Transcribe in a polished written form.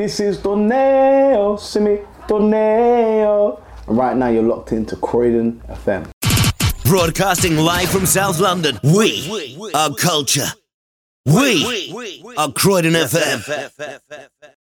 This is Torneo, Simi Torneo. And right now you're locked into Croydon FM. Broadcasting live from South London, we are culture. We are Croydon FM.